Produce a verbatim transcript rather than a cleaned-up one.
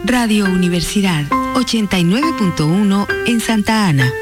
Radio Universidad ochenta y nueve punto uno en Santa Ana.